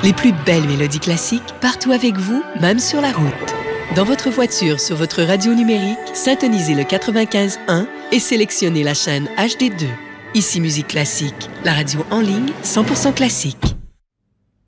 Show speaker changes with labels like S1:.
S1: Les plus belles mélodies classiques partout avec vous, même sur la route. Dans votre voiture, sur votre radio numérique, syntonisez le 95.1 et sélectionnez la chaîne HD2. Ici Musique Classique, la radio en ligne 100% classique.